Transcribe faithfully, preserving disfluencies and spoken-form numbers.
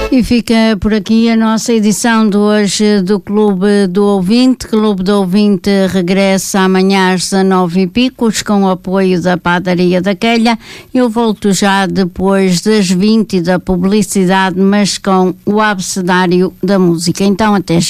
E fica por aqui a nossa edição de hoje do Clube do Ouvinte. Clube do Ouvinte regressa amanhã às dezanove e picos com o apoio da Padaria da Quelha. Eu volto já depois das vinte da publicidade, mas com o abecedário da música. Então até já.